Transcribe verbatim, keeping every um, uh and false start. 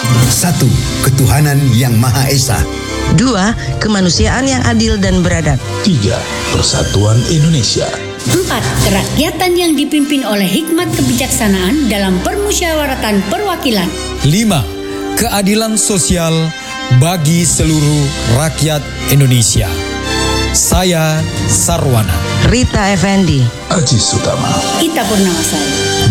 Satu, ketuhanan yang Maha Esa. Dua, kemanusiaan yang adil dan beradab. Tiga, persatuan Indonesia. Empat, kerakyatan yang dipimpin oleh hikmat kebijaksanaan dalam permusyawaratan perwakilan. Lima, keadilan sosial bagi seluruh rakyat Indonesia. Saya Sarwana. Rita Effendi. Aji Sutama. Ita Purnamasari.